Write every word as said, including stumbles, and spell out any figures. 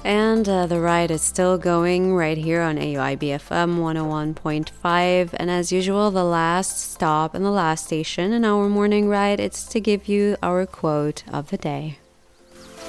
And uh, the ride is still going right here on A U I B F M one oh one point five. And as usual, the last stop and the last station in our morning ride, it's to give you our quote of the day.